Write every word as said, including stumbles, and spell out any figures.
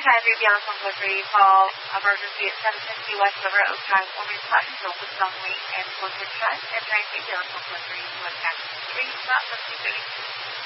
five three Beyond Delivery. Call emergency at seven fifty West River Oak Drive or request Silver Sunway and Woodwood Drive and try to Beyond Delivery to attack three, not fifty-three.